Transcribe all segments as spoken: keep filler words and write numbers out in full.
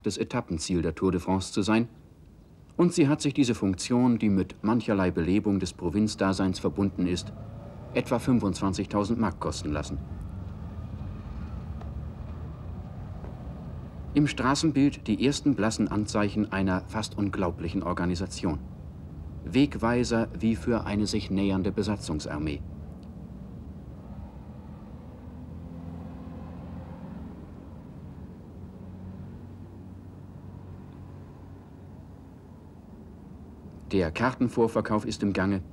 das Etappenziel der Tour de France zu sein, und sie hat sich diese Funktion, die mit mancherlei Belebung des Provinzdaseins verbunden ist, etwa fünfundzwanzigtausend Mark kosten lassen. Im Straßenbild die ersten blassen Anzeichen einer fast unglaublichen Organisation. Wegweiser wie für eine sich nähernde Besatzungsarmee. Der Kartenvorverkauf ist im Gange.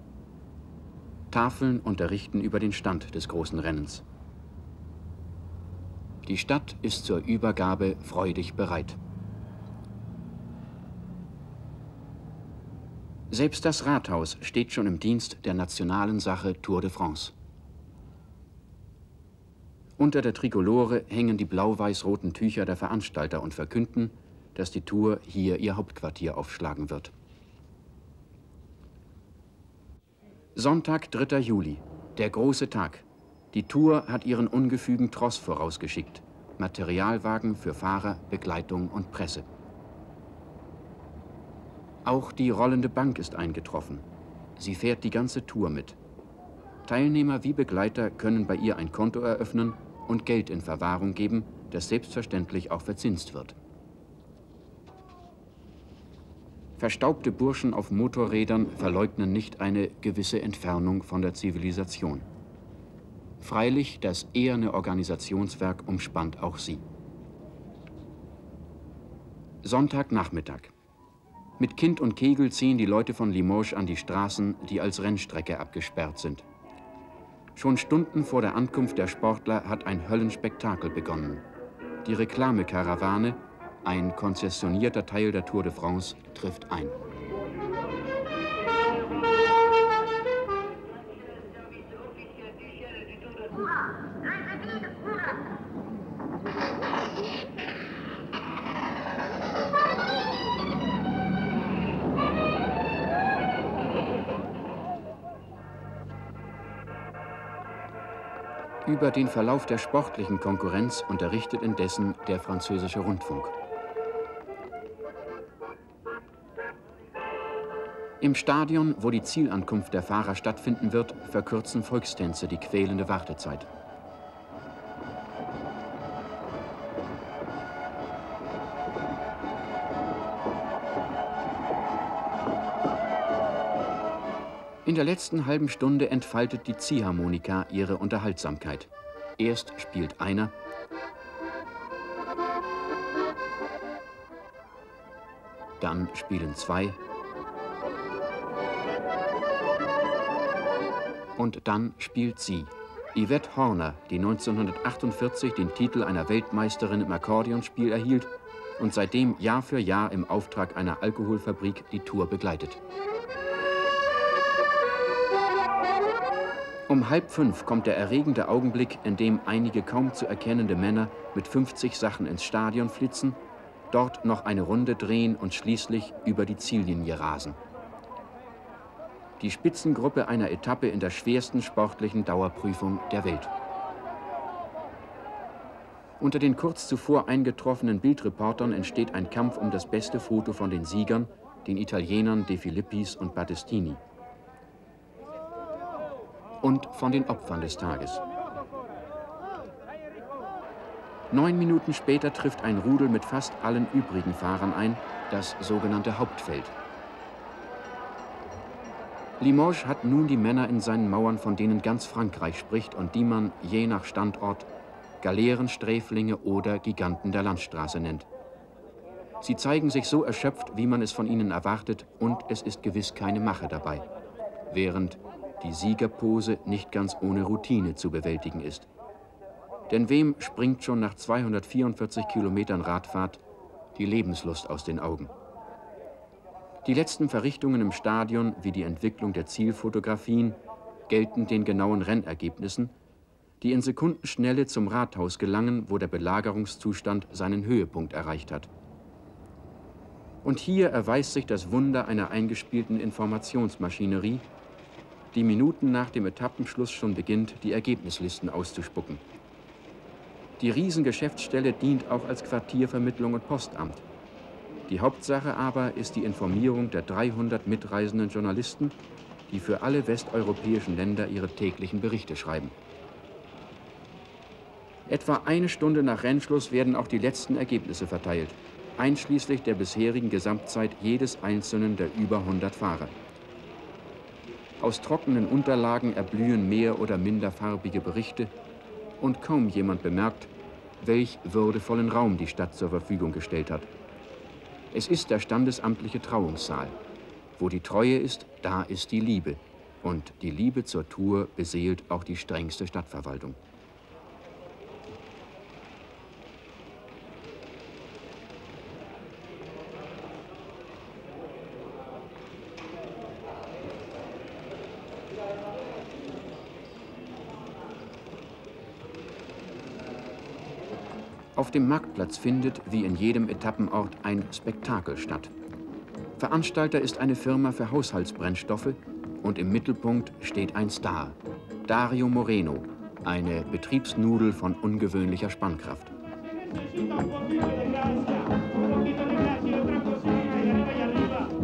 Tafeln unterrichten über den Stand des großen Rennens. Die Stadt ist zur Übergabe freudig bereit. Selbst das Rathaus steht schon im Dienst der nationalen Sache Tour de France. Unter der Trikolore hängen die blau-weiß-roten Tücher der Veranstalter und verkünden, dass die Tour hier ihr Hauptquartier aufschlagen wird. Sonntag, dritter Juli, der große Tag. Die Tour hat ihren ungefügen Tross vorausgeschickt. Materialwagen für Fahrer, Begleitung und Presse. Auch die rollende Bank ist eingetroffen. Sie fährt die ganze Tour mit. Teilnehmer wie Begleiter können bei ihr ein Konto eröffnen und Geld in Verwahrung geben, das selbstverständlich auch verzinst wird. Verstaubte Burschen auf Motorrädern verleugnen nicht eine gewisse Entfernung von der Zivilisation. Freilich, das eherne Organisationswerk umspannt auch sie. Sonntagnachmittag. Mit Kind und Kegel ziehen die Leute von Limoges an die Straßen, die als Rennstrecke abgesperrt sind. Schon Stunden vor der Ankunft der Sportler hat ein Höllenspektakel begonnen. Die Reklamekarawane, ein konzessionierter Teil der Tour de France, trifft ein. Über den Verlauf der sportlichen Konkurrenz unterrichtet indessen der französische Rundfunk. Im Stadion, wo die Zielankunft der Fahrer stattfinden wird, verkürzen Volkstänze die quälende Wartezeit. In der letzten halben Stunde entfaltet die Ziehharmonika ihre Unterhaltsamkeit. Erst spielt einer, dann spielen zwei und dann spielt sie. Yvette Horner, die neunzehnhundertachtundvierzig den Titel einer Weltmeisterin im Akkordeonspiel erhielt und seitdem Jahr für Jahr im Auftrag einer Alkoholfabrik die Tour begleitet. Um halb fünf kommt der erregende Augenblick, in dem einige kaum zu erkennende Männer mit fünfzig Sachen ins Stadion flitzen, dort noch eine Runde drehen und schließlich über die Ziellinie rasen. Die Spitzengruppe einer Etappe in der schwersten sportlichen Dauerprüfung der Welt. Unter den kurz zuvor eingetroffenen Bildreportern entsteht ein Kampf um das beste Foto von den Siegern, den Italienern De Filippis und Battistini. Und von den Opfern des Tages. Neun Minuten später trifft ein Rudel mit fast allen übrigen Fahrern ein, das sogenannte Hauptfeld. Limoges hat nun die Männer in seinen Mauern, von denen ganz Frankreich spricht und die man je nach Standort Galeerensträflinge oder Giganten der Landstraße nennt. Sie zeigen sich so erschöpft, wie man es von ihnen erwartet, und es ist gewiss keine Mache dabei, während die Siegerpose nicht ganz ohne Routine zu bewältigen ist. Denn wem springt schon nach zweihundertvierundvierzig Kilometern Radfahrt die Lebenslust aus den Augen? Die letzten Verrichtungen im Stadion, wie die Entwicklung der Zielfotografien, gelten den genauen Rennergebnissen, die in Sekundenschnelle zum Rathaus gelangen, wo der Belagerungszustand seinen Höhepunkt erreicht hat. Und hier erweist sich das Wunder einer eingespielten Informationsmaschinerie, die Minuten nach dem Etappenschluss schon beginnt, die Ergebnislisten auszuspucken. Die Riesengeschäftsstelle dient auch als Quartiervermittlung und Postamt. Die Hauptsache aber ist die Informierung der dreihundert mitreisenden Journalisten, die für alle westeuropäischen Länder ihre täglichen Berichte schreiben. Etwa eine Stunde nach Rennschluss werden auch die letzten Ergebnisse verteilt, einschließlich der bisherigen Gesamtzeit jedes einzelnen der über hundert Fahrer. Aus trockenen Unterlagen erblühen mehr oder minder farbige Berichte und kaum jemand bemerkt, welch würdevollen Raum die Stadt zur Verfügung gestellt hat. Es ist der standesamtliche Trauungssaal. Wo die Treue ist, da ist die Liebe. Und die Liebe zur Tour beseelt auch die strengste Stadtverwaltung. Auf dem Marktplatz findet, wie in jedem Etappenort, ein Spektakel statt. Veranstalter ist eine Firma für Haushaltsbrennstoffe und im Mittelpunkt steht ein Star, Dario Moreno, eine Betriebsnudel von ungewöhnlicher Spannkraft.